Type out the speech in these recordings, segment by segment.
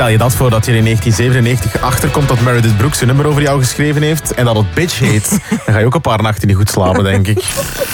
Stel je dat voor dat je in 1997 achterkomt dat Meredith Brooks een nummer over jou geschreven heeft en dat het Bitch heet. Dan ga je ook een paar nachten niet goed slapen, denk ik.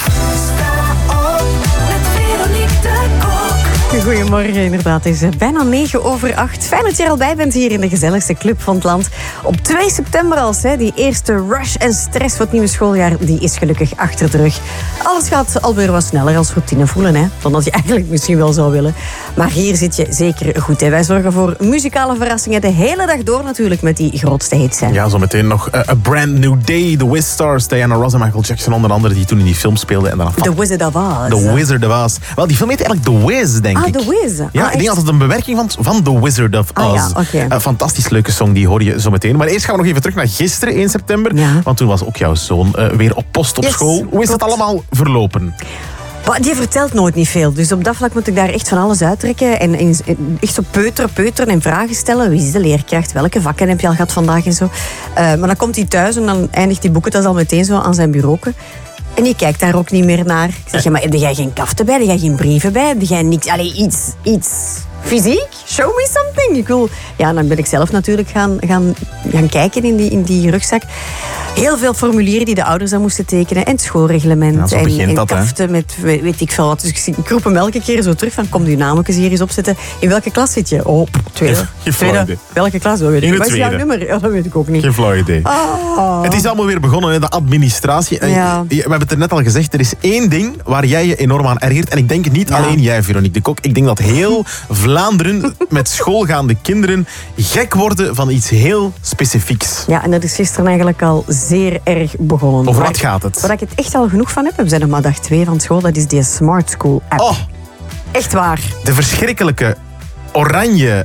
Goedemorgen, inderdaad. Het is bijna 9:08. Fijn dat je er al bij bent hier in de gezelligste club van het land. Op 2 september al, die eerste rush en stress voor het nieuwe schooljaar, die is gelukkig achter de rug. Alles gaat alweer wat sneller als routine voelen, dan dat je eigenlijk misschien wel zou willen. Maar hier zit je zeker goed. Wij zorgen voor muzikale verrassingen de hele dag door natuurlijk met die grootste hits. Ja, zo meteen nog A Brand New Day, The Wiz Stars, Diana Ross en Michael Jackson onder andere, die toen in die film speelden. En dan The Wizard of Oz. The Wizard of Oz. Wel, die film heet eigenlijk The Wiz, denk ik. The Wiz. Ja, ik denk dat het een bewerking van The Wizard of Oz. Ja, okay. Fantastisch leuke song, die hoor je zo meteen. Maar eerst gaan we nog even terug naar gisteren, 1 september. Ja. Want toen was ook jouw zoon weer op post op school. Hoe is het allemaal verlopen? Die vertelt nooit niet veel. Dus op dat vlak moet ik daar echt van alles uittrekken. En echt zo peuteren en vragen stellen. Wie is de leerkracht? Welke vakken heb je al gehad vandaag en zo? Maar dan komt hij thuis en dan eindigt die boekentas al meteen zo aan zijn bureau. En je kijkt daar ook niet meer naar. Ik zeg, maar heb jij geen kaften bij? Heb jij geen brieven bij? Heb jij niks? Allee, iets fysiek? Show me something. Ja, dan ben ik zelf natuurlijk gaan kijken in die rugzak. Heel veel formulieren die de ouders dan moesten tekenen. En het schoolreglement. En kaften met weet ik veel wat. Dus ik roep hem elke keer zo terug van, kom je naam ook eens hier eens opzetten. In welke klas zit je? Oh, tweede. Welke klas? Wat is jouw nummer? Ja, dat weet ik ook niet. Geen flauw idee. Oh. Het is allemaal weer begonnen, de administratie. Ja. We hebben het er net al gezegd, er is één ding waar jij je enorm aan ergert. En ik denk niet alleen jij, Veronique de Kok. Ik denk dat heel Vlaanderen met schoolgaande kinderen gek worden van iets heel specifieks. Ja, en dat is gisteren eigenlijk al zeer erg begonnen. Over wat gaat het? Waar ik het echt al genoeg van heb, we zijn nog maar dag 2 van school, dat is die Smart School app. Oh. Echt waar. De verschrikkelijke oranje,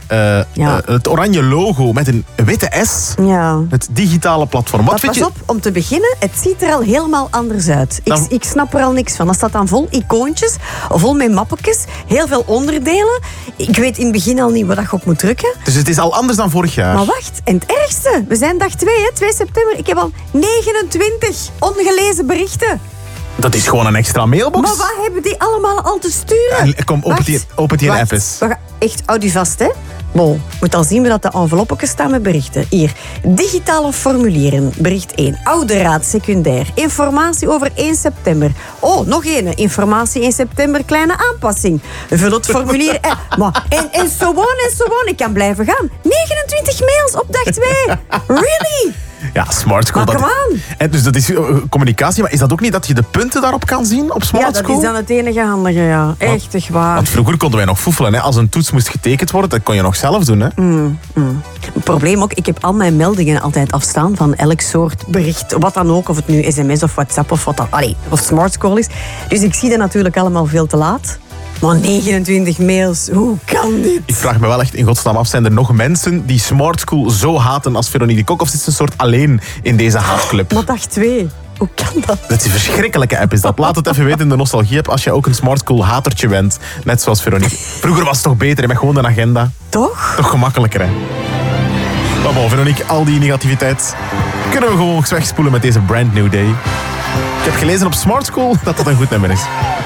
het oranje logo met een witte S. Ja. Het digitale platform. Pas op, om te beginnen, het ziet er al helemaal anders uit. Ik snap er al niks van. Dat staat dan vol icoontjes, vol met mappetjes, heel veel onderdelen. Ik weet in het begin al niet wat je op moet drukken. Dus het is al anders dan vorig jaar. Maar wacht, en het ergste, we zijn dag 2, 2 september. Ik heb al 29 ongelezen berichten. Dat is gewoon een extra mailbox. Maar wat hebben die allemaal al te sturen? Kom, open die app eens. Echt, houd u vast, hè. Bon, moet al zien we dat de enveloppetjes staan met berichten. Hier, digitale formulieren, bericht 1. Ouderraad secundair, informatie over 1 september. Oh, nog één, informatie 1 september, kleine aanpassing. Vul het formulier en zo on. Ik kan blijven gaan. 29 mails op dag 2. Really? Ja, Smart School. Maar come on. En dus dat is communicatie, maar is dat ook niet dat je de punten daarop kan zien op Smart School? Ja, dat is dan het enige handige, ja. Echt waar. Want vroeger konden wij nog foefelen. Hè. Als een toets moest getekend worden, dat kon je nog zelf doen. Hè. Het probleem ook, ik heb al mijn meldingen altijd afstaan van elk soort bericht, wat dan ook, of het nu sms of WhatsApp of wat dan, of Smart School is. Dus ik zie dat natuurlijk allemaal veel te laat. Maar 29 mails, hoe kan dit? Ik vraag me wel echt in godsnaam af, zijn er nog mensen die Smart School zo haten als Veronique de Kok? Of is het een soort alleen in deze haatclub? Maar dag 2, hoe kan dat? Dat is een verschrikkelijke app, is dat. Laat het even weten in de nostalgie-app als je ook een Smart School hatertje bent. Net zoals Veronique. Vroeger was het toch beter, met gewoon een agenda. Toch? Toch gemakkelijker, hè? Maar bon, Veronique, al die negativiteit kunnen we gewoon wegspoelen met deze Brand New Day. Ik heb gelezen op Smart School dat dat een goed nummer is.